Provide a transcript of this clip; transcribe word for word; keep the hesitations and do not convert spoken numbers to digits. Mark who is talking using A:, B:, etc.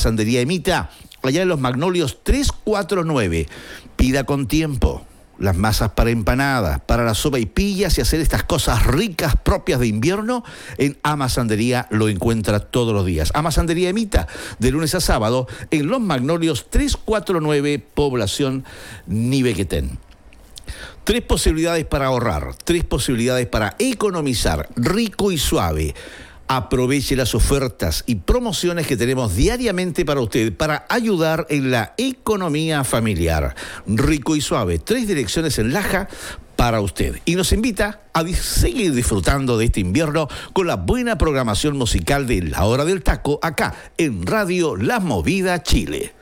A: Sandería Emita, allá en Los Magnolios tres cuatro nueve. Pida con tiempo las masas para empanadas, para la sopaipillas y hacer estas cosas ricas propias de invierno. En Ama Sandería lo encuentra todos los días. Ama Sandería Emita, de lunes a sábado, en Los Magnolios tres cuatro nueve, población Nivequetén. Tres posibilidades para ahorrar, tres posibilidades para economizar, rico y suave. Aproveche las ofertas y promociones que tenemos diariamente para usted para ayudar en la economía familiar. Rico y suave, tres direcciones en Laja para usted. Y nos invita a seguir disfrutando de este invierno con la buena programación musical de La Hora del Taco acá en Radio La Movida Chile.